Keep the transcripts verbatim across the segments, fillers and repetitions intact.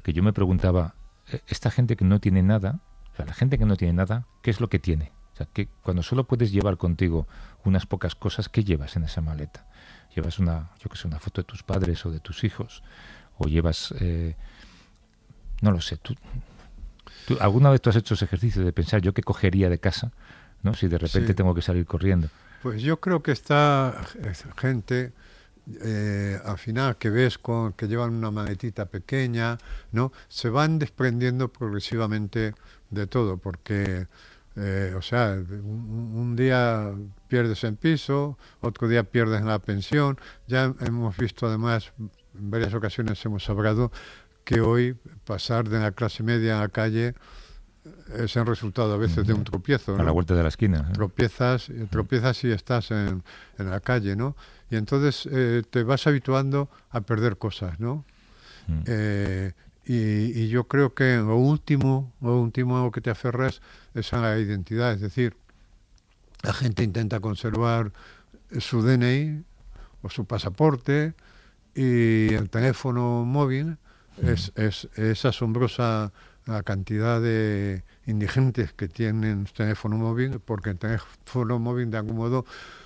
que yo me preguntaba, esta gente que no tiene nada, o sea, la gente que no tiene nada, ¿qué es lo que tiene? O sea, que cuando solo puedes llevar contigo unas pocas cosas, ¿qué llevas en esa maleta? Llevas una, yo que sé, una foto de tus padres o de tus hijos, o llevas, eh, no lo sé, tú, tú, ¿alguna vez tú has hecho ese ejercicio de pensar yo qué cogería de casa, ¿no? Si de repente Sí. tengo que salir corriendo. Pues yo creo que esta gente, eh, al final, que ves con, que llevan una maletita pequeña, ¿no? Se van desprendiendo progresivamente de todo, porque, eh, o sea, un, un día pierdes en piso, otro día pierdes en la pensión. Ya hemos visto, además, en varias ocasiones hemos hablado que hoy pasar de la clase media a la calle es el resultado a veces de un tropiezo, ¿no? A la vuelta de la esquina, ¿eh? Tropiezas, tropiezas y estás en, en la calle, ¿no? Y entonces eh, te vas habituando a perder cosas, ¿no? Mm. Eh, y, y yo creo que lo último, lo último que te aferras es a la identidad. Es decir, la gente intenta conservar su D N I o su pasaporte, y el teléfono móvil. Mm. es, es, es asombrosa la cantidad de indigentes que tienen teléfono móvil, porque el teléfono móvil de algún modo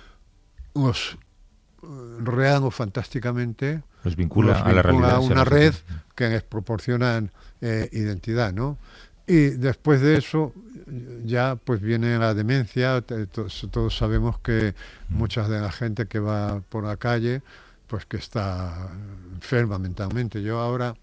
los rean fantásticamente, los vincula, los vincula a la realidad, a una red que les proporcionan eh, identidad, ¿no? Y después de eso ya pues viene la demencia. Todos, todos sabemos que mm. mucha de la gente que va por la calle pues que está enferma mentalmente. Yo ahora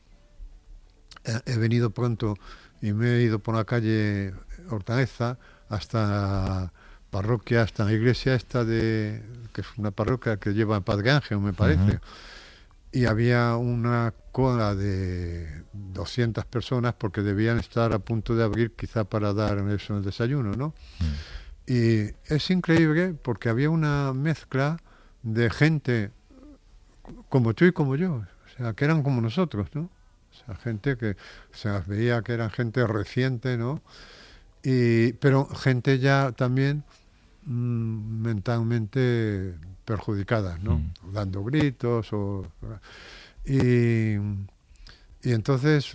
he venido pronto y me he ido por la calle Hortaleza hasta la parroquia, hasta la iglesia esta de, que es una parroquia que lleva a Padre Ángel, me parece. Uh-huh. Y había una cola de doscientas personas porque debían estar a punto de abrir quizá para dar eso en el desayuno, ¿no? Uh-huh. Y es increíble porque había una mezcla de gente como tú y como yo, o sea, que eran como nosotros, ¿no? O sea, gente que se las veía que eran gente reciente, ¿no? Y, pero gente ya también mmm, mentalmente perjudicada, ¿no? Mm. Dando gritos o... Y, y entonces,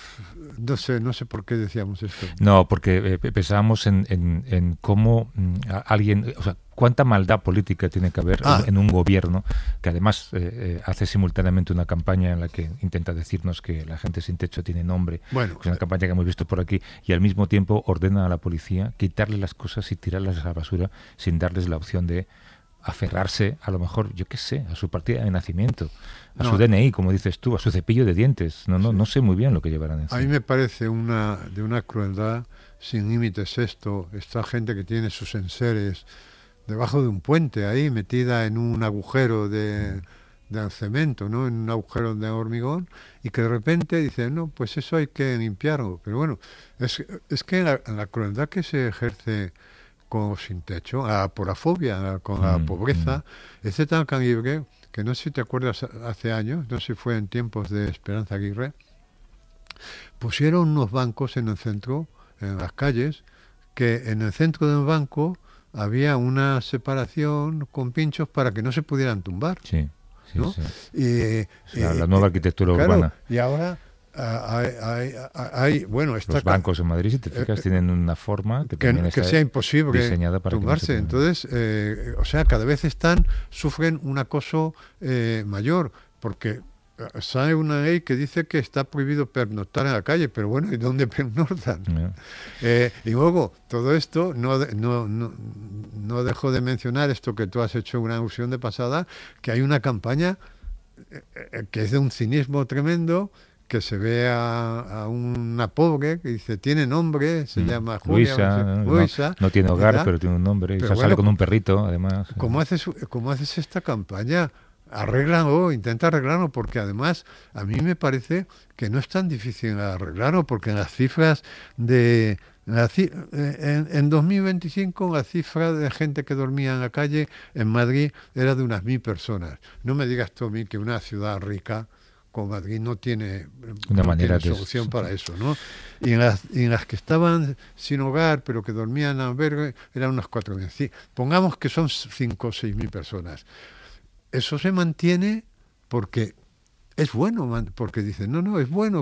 no sé, no sé por qué decíamos esto. No, porque eh, pensábamos en, en, en cómo mm, alguien... O sea, cuánta maldad política tiene que haber ah. en, en un gobierno que además eh, eh, hace simultáneamente una campaña en la que intenta decirnos que la gente sin techo tiene nombre, bueno, que es una campaña que hemos visto por aquí, y al mismo tiempo ordena a la policía quitarle las cosas y tirarlas a la basura sin darles la opción de aferrarse, a lo mejor, yo qué sé, a su partida de nacimiento, a no. su D N I, como dices tú, a su cepillo de dientes. No, no, sí. no sé muy bien lo que llevarán encima. A mí me parece una de una crueldad sin límites esto. Esta gente que tiene sus enseres debajo de un puente, ahí metida en un agujero de, de cemento, ¿no? En un agujero de hormigón, y que de repente dicen, no, pues eso hay que limpiarlo. Pero bueno, es, es que la, la crueldad que se ejerce con sin techo, la porafobia, con mm, la pobreza, mm. es de tal calibre que no sé si te acuerdas, hace años, no sé si fue en tiempos de Esperanza Aguirre, pusieron unos bancos en el centro, en las calles, que en el centro del banco había una separación con pinchos para que no se pudieran tumbar. Sí, sí, ¿no? sí. Y, o sea, y, la nueva arquitectura claro, urbana. Y ahora hay, hay, hay bueno, esta los bancos en Madrid, si te fijas, eh, tienen una forma que, que, que sea imposible diseñada para tumbarse. Que no Entonces, eh, o sea, cada vez están sufren un acoso eh, mayor, porque sale una ley que dice que está prohibido pernoctar en la calle, pero bueno, ¿y dónde pernoctan? Yeah. Eh, y luego, todo esto, no, no, no, no dejo de mencionar esto que tú has hecho una alusión de pasada, que hay una campaña eh, que es de un cinismo tremendo, que se ve a, a una pobre que dice, tiene nombre, se mm. llama Julia, Luisa, no, sé, Luisa no, no tiene hogar, ¿verdad? Pero tiene un nombre, pero y bueno, sale con un perrito, además. ¿Cómo haces, cómo haces esta campaña? Arréglalo, intenta arreglarlo, porque además a mí me parece que no es tan difícil arreglarlo, porque en las cifras de... La, en, en dos mil veinticinco la cifra de gente que dormía en la calle en Madrid era de unas mil personas. No me digas tú a mí que una ciudad rica como Madrid no tiene, una no manera tiene solución de... para eso, ¿no? Y en, las, y en las que estaban sin hogar, pero que dormían en albergue, eran unas cuatro mil. Sí, pongamos que son cinco o seis mil personas. Eso se mantiene porque es bueno, porque dicen, no, no, es bueno